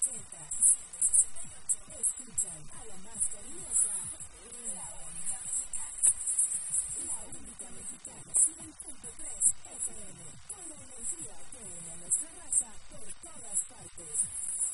70. Escuchan a la más cariñosa, la única mexicana, 100.3 FM, con la energía que une a nuestra raza por todas partes.